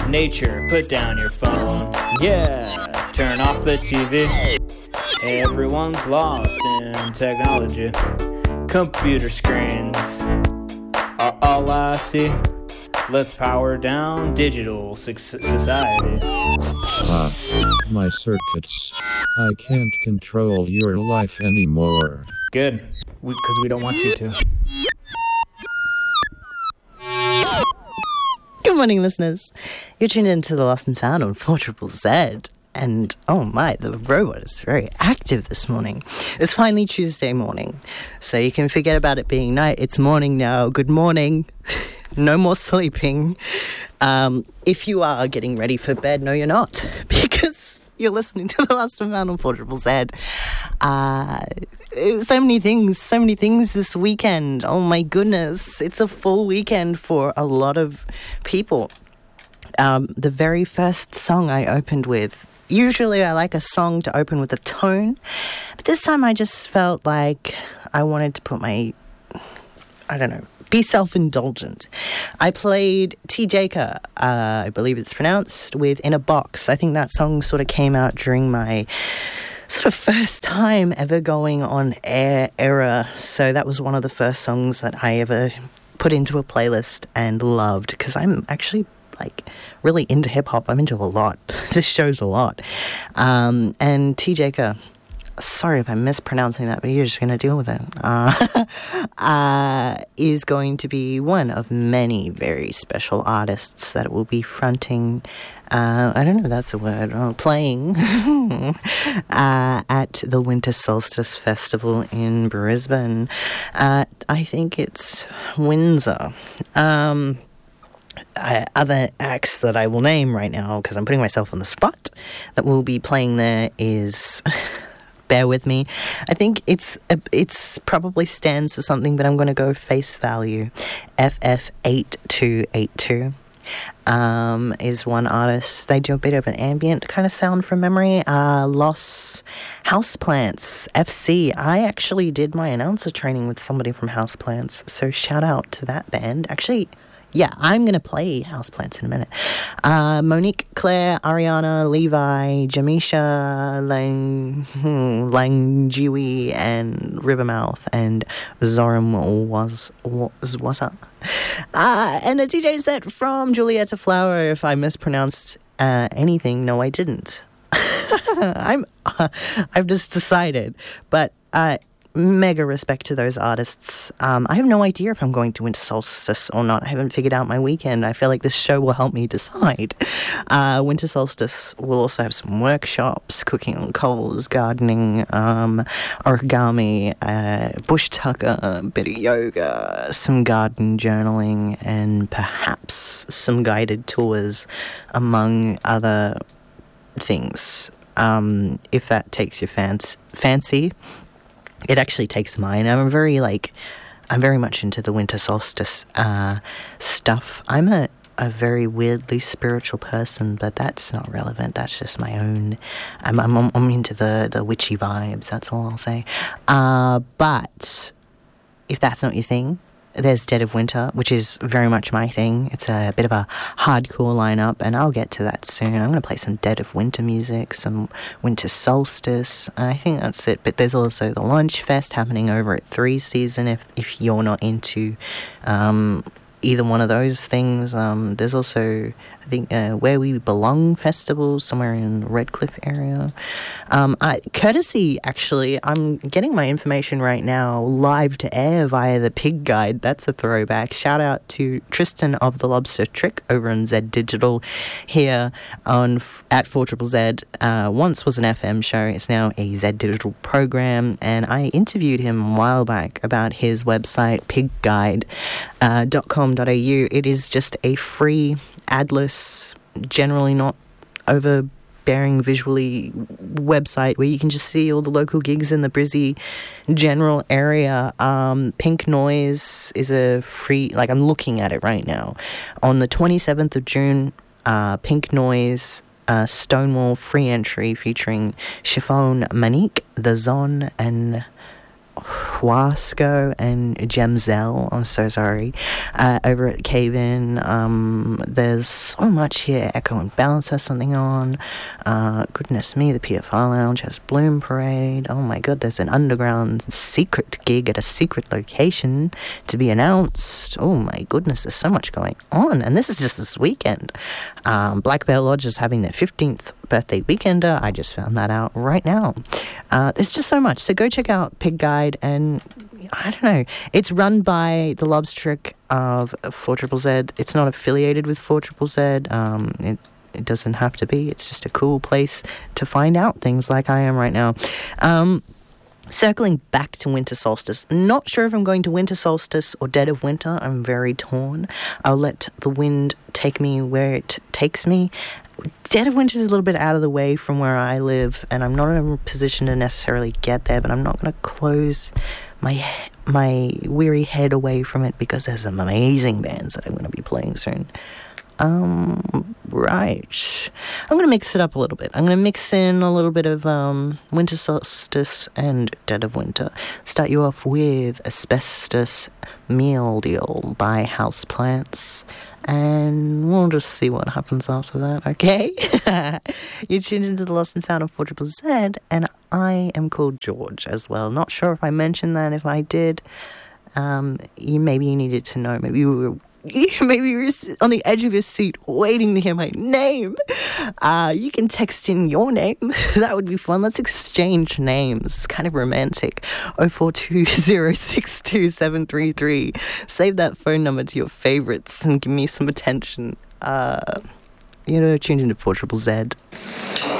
nature, put down your phone. Yeah, turn off the TV. Everyone's lost in technology. Computer screens are all I see. Let's power down digital society. My circuits. I can't control your life anymore. Good, because we don't want you to. Good morning, listeners. You're tuned into The Lost and Found on 4ZZZ. And, oh my, the robot is very active this morning. It's finally Tuesday morning, so you can forget about it being night. It's morning now. Good morning. No more sleeping. If you are getting ready for bed, no, you're not, because you're listening to The Lost and Found on 4ZZZ. So many things this weekend. Oh my goodness. It's a full weekend for a lot of people. The very first song I opened with, usually I like a song to open with a tone, but this time I just felt like I wanted to put be self-indulgent. I played TJaka, I believe it's pronounced, with In a Box. I think that song sort of came out during my sort of first time ever going on air era. So that was one of the first songs that I ever put into a playlist and loved, because I'm actually really into hip-hop. I'm into a lot. This shows a lot. And TJaka, sorry if I'm mispronouncing that, but you're just going to deal with it, is going to be one of many very special artists that will be fronting, I don't know if that's a word, playing at the Winter Solstice Festival in Brisbane. I think it's Windsor. Other acts that I will name right now, because I'm putting myself on the spot, that will be playing there is... Bear with me. I think it's probably stands for something, but I'm going to go face value. FF8282 is one artist. They do a bit of an ambient kind of sound from memory. Los Houseplants FC. I actually did my announcer training with somebody from Houseplants, so shout out to that band. Actually, yeah, I'm going to play Houseplants in a minute. Monique, Claire, Ariana, Levi, Jamisha, Langjiwi, and Rivermouth, and Zoram was up. And a DJ set from Julietta Flower. If I mispronounced anything, no, I didn't. I've just decided, but mega respect to those artists. I have no idea if I'm going to Winter Solstice or not. I haven't figured out my weekend. I feel like this show will help me decide. Winter Solstice will also have some workshops, cooking on coals, gardening, origami, bush tucker, a bit of yoga, some garden journaling, and perhaps some guided tours, among other things. If that takes your fancy. It actually takes mine. I'm very much into the Winter Solstice stuff. I'm a very weirdly spiritual person, but that's not relevant. That's just my own. I'm into the witchy vibes. That's all I'll say. But if that's not your thing, there's Dead of Winter, which is very much my thing. It's a bit of a hardcore lineup, and I'll get to that soon. I'm going to play some Dead of Winter music, some Winter Solstice. I think that's it. But there's also the Lunch Fest happening over at 3 Season if you're not into either one of those things. There's also, I think, Where We Belong Festival somewhere in Redcliffe area. Courtesy, actually, I'm getting my information right now live to air via the Pig Guide. That's a throwback. Shout out to Tristan of the Lobster Trick over on Z Digital here at 4ZZZ. Once was an FM show. It's now a Z Digital program, and I interviewed him a while back about his website, pigguide.com.au. It is just a free, adless, generally not overbearing visually website where you can just see all the local gigs in the Brizzy general area. Pink Noise is a free, I'm looking at it right now. On the 27th of June, Pink Noise, Stonewall, free entry featuring Chiffon Manique, The Zon, and Quasco and Gemzell, I'm so sorry, over at Cave-In. There's so much here. Echo and Balance has something on. Goodness me, the PFR Lounge has Bloom Parade. Oh my god, there's an underground secret gig at a secret location to be announced. Oh my goodness, there's so much going on. And this is just this weekend. Black Bear Lodge is having their 15th birthday weekender. I just found that out right now. There's just so much. So go check out Pig Guide, and I don't know. It's run by the Lobstrick of 4ZZZ. It's not affiliated with 4ZZZ. It doesn't have to be. It's just a cool place to find out things like I am right now. Circling back to winter solstice. Not sure if I'm going to winter solstice or dead of winter. I'm very torn. I'll let the wind take me where it takes me. Dead of winter is a little bit out of the way from where I live, and I'm not in a position to necessarily get there, but I'm not going to close my weary head away from it because there's some amazing bands that I'm going to be playing soon. Right. I'm going to mix it up a little bit. I'm going to mix in a little bit of winter solstice and dead of winter. Start you off with Asbestos Meal Deal by Houseplants. And we'll just see what happens after that, okay? You're tuned into the Lost and Found of 4ZZZ, and I am called George as well. Not sure if I mentioned that. If I did, maybe you needed to know. Maybe you were on the edge of your seat waiting to hear my name. You can text in your name. That would be fun. Let's exchange names. It's kind of romantic. 0420627333. Save that phone number to your favorites and give me some attention. Tuned into 4ZZZ.